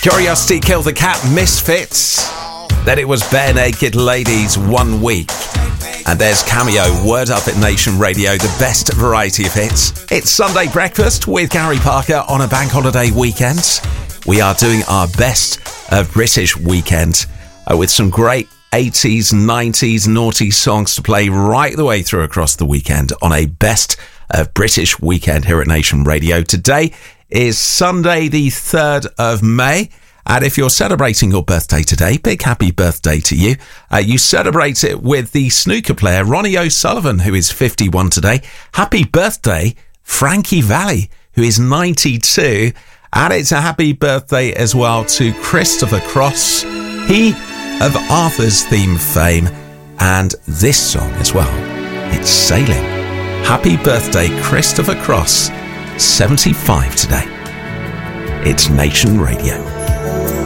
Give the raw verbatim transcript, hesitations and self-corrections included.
Curiosity Killed the Cat, Misfits. Then it was Bare Naked Ladies, One Week. And there's Cameo, Word Up at Nation Radio, the best variety of hits. It's Sunday Breakfast with Gary Parker on a bank holiday weekend. We are doing our best of British weekend uh, with some great eighties, nineties, naughty songs to play right the way through across the weekend on a best of British weekend here at Nation Radio. Today is Sunday, the third of May. And if you're celebrating your birthday today, big happy birthday to you. Uh, you celebrate it with the snooker player, Ronnie O'Sullivan, who is fifty-one today. Happy birthday, Frankie Valli, who is ninety-two. And it's a happy birthday as well to Christopher Cross, he of Arthur's Theme fame, and this song as well. It's Sailing. Happy birthday, Christopher Cross, seventy-five today. It's Nation Radio.